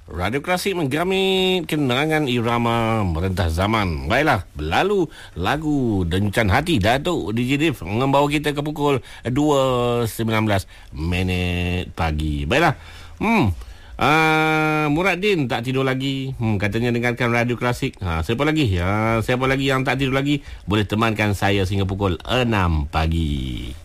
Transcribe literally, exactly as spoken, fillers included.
Radio Klasik menggerami kenerangan irama merentah zaman. Baiklah, berlalu lagu Dencan Hati Datuk D J Div membawa kita ke pukul dua sembilan belas minit pagi. Baiklah. Hmm. Uh, Muradin tak tidur lagi. Hmm, katanya dengarkan Radio Klasik. Ha, siapa lagi? Ha, siapa lagi yang tak tidur lagi? Boleh temankan saya sehingga pukul enam pagi.